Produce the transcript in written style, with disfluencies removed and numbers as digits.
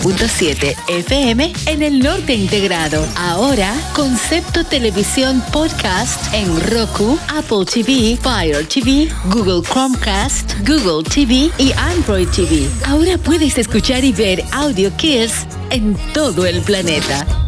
.7 FM en el norte integrado. Ahora, Concepto Televisión Podcast en Roku, Apple TV, Fire TV, Google Chromecast, Google TV y Android TV. Ahora puedes escuchar y ver Audio Kids en todo el planeta.